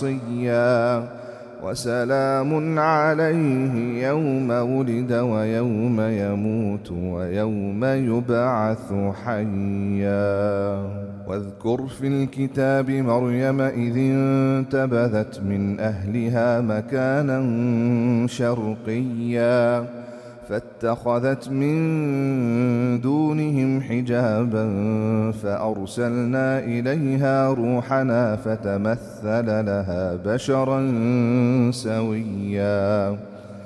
عصيا وسلام عليه يوم ولد ويوم يموت ويوم يبعث حيا. واذكر في الكتاب مريم إذ انتبذت من أهلها مكانا شرقيا فاتخذت من دونهم حجابا فأرسلنا إليها روحنا فتمثل لها بشرا سويا.